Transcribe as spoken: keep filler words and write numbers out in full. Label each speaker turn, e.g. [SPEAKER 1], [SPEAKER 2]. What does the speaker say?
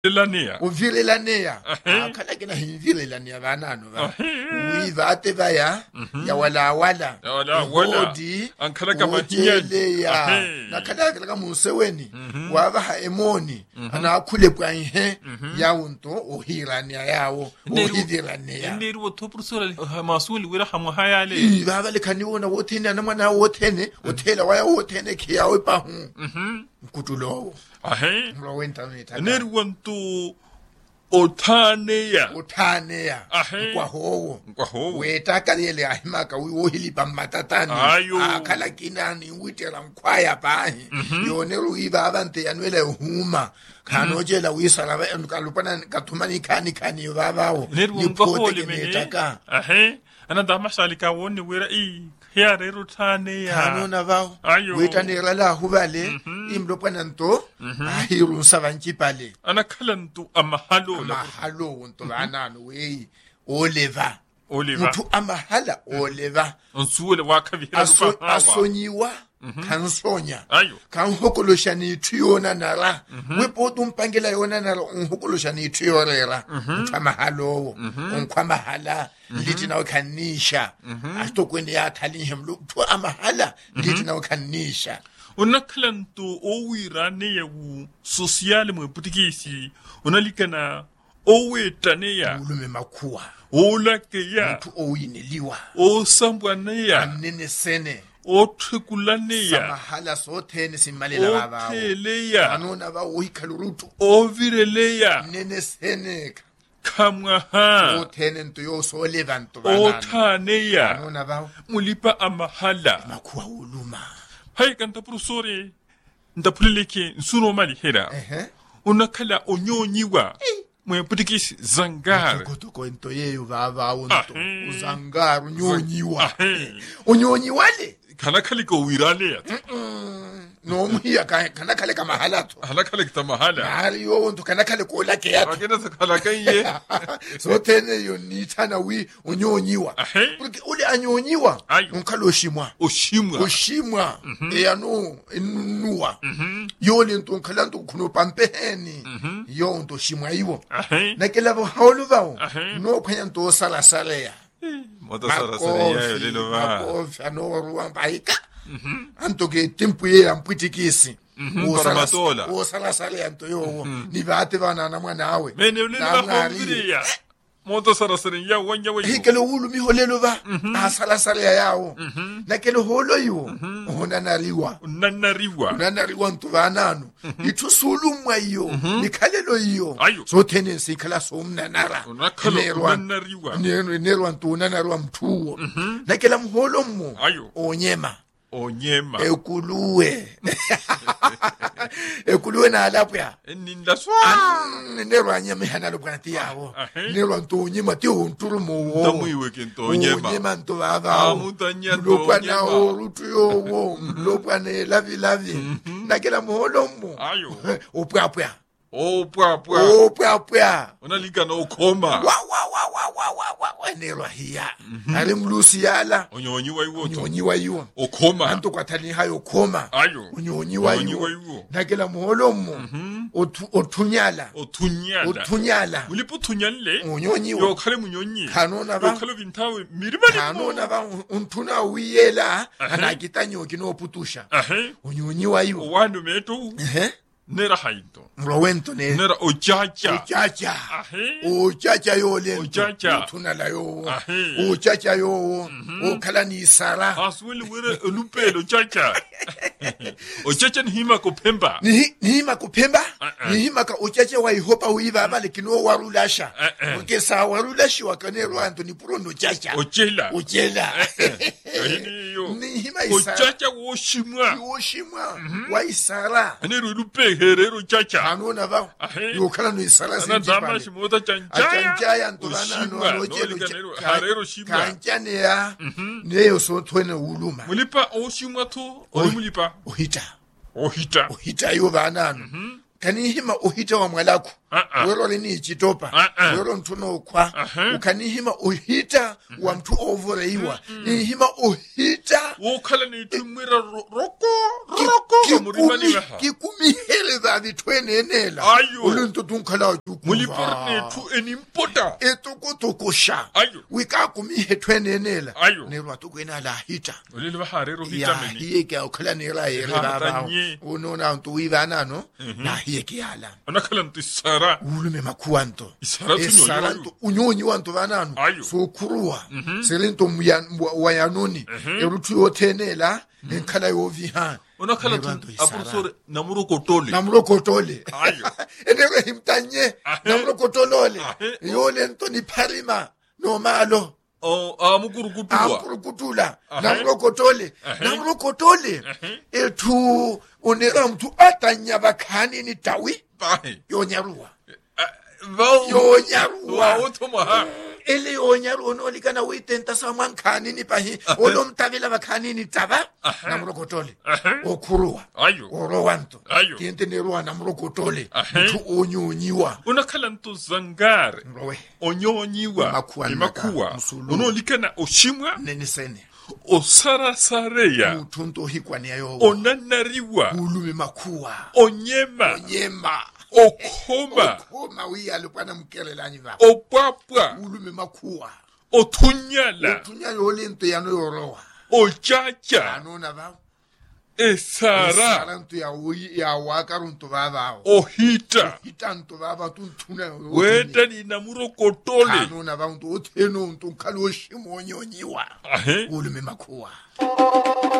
[SPEAKER 1] Vilelania.
[SPEAKER 2] O vilelania. Akala kina vilelania banano ba. Uiva ate baya ya wala wala.
[SPEAKER 1] Ya wala wala. Ankala kama
[SPEAKER 2] hinyeli. Na kala kala museweni. Waba ha emoni. Ana akule kwa ihe ya unto ohirania yao. Ohirania.
[SPEAKER 1] Ndiru woto professor masuli wira hamu hayale.
[SPEAKER 2] Iva bale kaniona wotene na mwana wotene. Wotela waya wotene kia opa hu. Mhm. Kutulo.
[SPEAKER 1] Ahe.
[SPEAKER 2] Mlowenta nita.
[SPEAKER 1] Ndiru wanto Otanea.
[SPEAKER 2] Otanea.
[SPEAKER 1] Ahe.
[SPEAKER 2] Kwa howo.
[SPEAKER 1] Kwa howo.
[SPEAKER 2] Weta kalele ahimaka wiwohili pamatatani.
[SPEAKER 1] Ayo.
[SPEAKER 2] Akala kinani witela mkwaya pahi. Yoneru iba abante yanuele huma. Kanojela wisala kalupana katumani kani kani babao.
[SPEAKER 1] Nipote kenetaka. Ahe. Ana damasali kawoni wira i. Here Otanea.
[SPEAKER 2] Kanona bao.
[SPEAKER 1] Ayo.
[SPEAKER 2] Weta nerala hubale. Imlopana nto. Ahiru savanchi pale.
[SPEAKER 1] Ana kalantu amahalo.
[SPEAKER 2] Amahalo unto banano wei. Oliver.
[SPEAKER 1] Oliver.
[SPEAKER 2] Mutu amahala Oliver.
[SPEAKER 1] Onsuele wakavira
[SPEAKER 2] lupa hawa. Asonyiwa. Kansonya.
[SPEAKER 1] Ayo.
[SPEAKER 2] Kanhokolosha ni tuyona nara. Wepo tumpangela yona nara. Unhokolosha ni tuyorera. Utamahalo. Unkwamahala. Liti na wakanisha. Asto kwenye ya talihemlu. Tu amahala. Liti na wakanisha.
[SPEAKER 1] Unakalantu owirane ya wu sosiale mwe putikisi. Unalikana owetane ya.
[SPEAKER 2] Ulume makuwa.
[SPEAKER 1] Olake ya.
[SPEAKER 2] Mutu owineliwa.
[SPEAKER 1] Osambwane ya.
[SPEAKER 2] Anene sene.
[SPEAKER 1] Otrikulane ya.
[SPEAKER 2] Samahala sotene simalela babao.
[SPEAKER 1] Otele ya.
[SPEAKER 2] Anona ba uhikalurutu.
[SPEAKER 1] Ovirele ya.
[SPEAKER 2] Nene sene.
[SPEAKER 1] Kamwa ha.
[SPEAKER 2] Otene nto yo so levanto banana.
[SPEAKER 1] Otane ya.
[SPEAKER 2] Anona ba.
[SPEAKER 1] Mulipa amahala.
[SPEAKER 2] Makuwa uluma.
[SPEAKER 1] Hai kanta professore. Ndapuleleke nsuro mali hera.
[SPEAKER 2] Ehe.
[SPEAKER 1] Unakala onyonyiwa. Mwe putikisi zangar.
[SPEAKER 2] Kotoko ento yeyo baba unto. Uzangar unyonyiwa. Unyonyi wale.
[SPEAKER 1] Kanakali ko wirane ya.
[SPEAKER 2] No muhiya kanakale kama halato.
[SPEAKER 1] Kanakale kita mahala.
[SPEAKER 2] Hali yo unto kanakale ko lake yato.
[SPEAKER 1] Akena sakalakanye.
[SPEAKER 2] So tene yo nitana wi unyonyiwa. Porque ule anyonyiwa. Unkalo oshimwa.
[SPEAKER 1] Oshimwa.
[SPEAKER 2] Oshimwa. Eya no enuwa. Yo le nto nkalanto kuno pampeheni. Yo unto shimwa iwo. Na kela bo haulu bao. No kwanya nto sala sala ya.
[SPEAKER 1] Moto sala sala ya lelo ba.
[SPEAKER 2] Makofi ano ruwa baika. Anto ke tempo ye amputikisi.
[SPEAKER 1] Paramatola.
[SPEAKER 2] O sala sala ya nto yo. Ni bate bana na mwana awe.
[SPEAKER 1] Mene ulele ba kombiria. Moto sala sala ya wanya wayo.
[SPEAKER 2] Hikelo hulu mi holelo ba. Asala sala ya yao. Na kelo holo yo. Onanariwa.
[SPEAKER 1] Onanariwa.
[SPEAKER 2] Onanariwa nto banano. Itusulu mwa yo. Nikalelo yo.
[SPEAKER 1] Ayo.
[SPEAKER 2] So tenensi kala so mnanara.
[SPEAKER 1] Onakalo onanariwa.
[SPEAKER 2] Nero nero nto onanariwa mtuo. Na kela mholo mo.
[SPEAKER 1] Ayo.
[SPEAKER 2] Onyema.
[SPEAKER 1] Onyema.
[SPEAKER 2] Ekuluwe. Ekuluwe na alapya.
[SPEAKER 1] Eninda swa.
[SPEAKER 2] Nero anyama hanalo kwanati yawo. Nero nto onyema ti onturu mo.
[SPEAKER 1] Tamu iwe kento onyema.
[SPEAKER 2] Onyema nto baba.
[SPEAKER 1] Amutanya to
[SPEAKER 2] onyema. Lopana orutu yo wo. Lopana lavi lavi. Nakela muholo mo.
[SPEAKER 1] Ayo.
[SPEAKER 2] Opwapwa.
[SPEAKER 1] Opwapwa.
[SPEAKER 2] Opwapwa.
[SPEAKER 1] Unalika na ukoma.
[SPEAKER 2] Wa wa wa wa wa wa wa. Nero hiya. Ali mlusi yala.
[SPEAKER 1] Onyonyiwa iwo.
[SPEAKER 2] Onyonyiwa iwo.
[SPEAKER 1] Okoma.
[SPEAKER 2] Anto kwa tani hayo koma.
[SPEAKER 1] Ayo.
[SPEAKER 2] Onyonyiwa iwo. Nakela muholo mo. Otunyala.
[SPEAKER 1] Otunyala.
[SPEAKER 2] Otunyala.
[SPEAKER 1] Ulipo tunyale.
[SPEAKER 2] Onyonyiwa.
[SPEAKER 1] Yo kale munyonyi.
[SPEAKER 2] Kanona ba.
[SPEAKER 1] Yo kale vintawe. Mirimani.
[SPEAKER 2] Kanona ba. Untuna wiyela. Anakita nyoki no putusha.
[SPEAKER 1] Ahe.
[SPEAKER 2] Onyonyiwa iwo.
[SPEAKER 1] Wanu meto.
[SPEAKER 2] Ehe.
[SPEAKER 1] Nera haito.
[SPEAKER 2] Mrowento ne.
[SPEAKER 1] Nera ochacha.
[SPEAKER 2] Ochacha.
[SPEAKER 1] Ahe.
[SPEAKER 2] Ochacha yo lento.
[SPEAKER 1] Ochacha.
[SPEAKER 2] Utuna la yo.
[SPEAKER 1] Ahe.
[SPEAKER 2] Ochacha yo. Okala ni sara.
[SPEAKER 1] Aswili wire olupelo ochacha. Ochacha ni hima kupemba.
[SPEAKER 2] Ni hima kupemba? Ni hima ka ochacha wa ihopa uiva abale kino warulasha. Oke sa warulashi wakanero anto ni puro no chacha.
[SPEAKER 1] Ochela.
[SPEAKER 2] Ochela.
[SPEAKER 1] Ni hima isara. Ochacha woshimwa.
[SPEAKER 2] Woshimwa. Wa isara.
[SPEAKER 1] Nero olupelo. Herero chacha.
[SPEAKER 2] Anona ba. Yo kala no isala
[SPEAKER 1] sinji pale. Ana dama shimota chanchaya.
[SPEAKER 2] Chanchaya ntobana no ojelo.
[SPEAKER 1] Herero shimwa.
[SPEAKER 2] Kanchane ya. Neyo so twene uluma.
[SPEAKER 1] Mulipa oshimwa to. Oli mulipa.
[SPEAKER 2] Ohita.
[SPEAKER 1] Ohita.
[SPEAKER 2] Ohita yo banano. Kani hima ohita wa mwalaku. wero le ni chitopa wero ntuno kwa ukanihima uhita wa mtu overeiwa ni hima uhita
[SPEAKER 1] ukhala ni tumira roko roko murimani baha
[SPEAKER 2] kikumihele za vitwenenela uluntu tunkhala juku
[SPEAKER 1] muliperne tu enimpota
[SPEAKER 2] etokotokosha wika kumihe twenenela nerwa tukwena la hita
[SPEAKER 1] ulile baharero hitameni
[SPEAKER 2] hiyeke ukhala nera yere baba unona ntu wivana no na hiyeke yala
[SPEAKER 1] anakhala ntisara
[SPEAKER 2] ulume makuanto
[SPEAKER 1] isara
[SPEAKER 2] tu unyonyi wantu bananu so kurua selento wayanoni erutu yotenela enkhala yoviha
[SPEAKER 1] unakhala tu apurusore namuro kotole
[SPEAKER 2] namuro kotole ayo enere himtanye namuro kotolole yole ntoni parima no malo
[SPEAKER 1] o amukurukutula
[SPEAKER 2] amukurukutula namuro kotole namuro kotole etu unera mtu atanya bakhani ni tawi yonyaruwa yonyaruwa
[SPEAKER 1] otomaha
[SPEAKER 2] ele yonyaruwa onolikana uitenta samwankhani ni pahi olomtavela bakhani ni taba namrokotole okuruwa orowanto tiente neruwa namrokotole mtu onyonyiwa
[SPEAKER 1] unakhala nto zangare onyonyiwa imakuwa onolikana oshimwa
[SPEAKER 2] nenisene
[SPEAKER 1] osarasareya
[SPEAKER 2] utunto hikwa niyo
[SPEAKER 1] onanariwa
[SPEAKER 2] ulume makuwa
[SPEAKER 1] onyema
[SPEAKER 2] onyema
[SPEAKER 1] okoma
[SPEAKER 2] okoma wi alukwana mkelelani ba
[SPEAKER 1] opapwa
[SPEAKER 2] ulume makuwa
[SPEAKER 1] otunyala
[SPEAKER 2] otunyala olento yano yorowa
[SPEAKER 1] ochacha
[SPEAKER 2] anona ba
[SPEAKER 1] esara
[SPEAKER 2] esara nto ya wi ya wakarunto baba
[SPEAKER 1] ohita
[SPEAKER 2] hitanto baba tuntuna
[SPEAKER 1] weta ni namuro kotole
[SPEAKER 2] anona ba nto oteno nto kaloshi monyonyiwa ulume makuwa